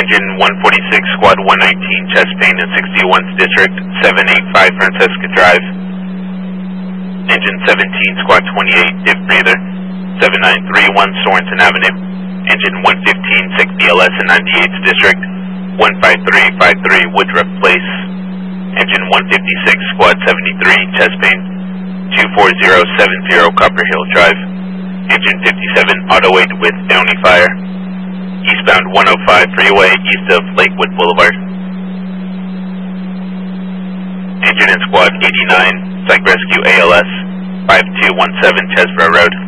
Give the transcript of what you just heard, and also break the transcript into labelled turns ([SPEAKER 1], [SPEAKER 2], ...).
[SPEAKER 1] Engine 146, Squad 119, chest pain in 61st District, 785 Francesca Drive. Engine 17, Squad 28, diff breather, 7931 Sorensen Avenue. Engine 115, sick BLS in 98th District, 15353 Woodruff Place. Engine 156, Squad 73, chest pain, 24070 Copper Hill Drive. Engine 57, auto 8 with Downey Fire. Eastbound 105 freeway, east of Lakewood Boulevard. Engine in Squad 89, Psych Rescue ALS, 5217 Chesbrough Road.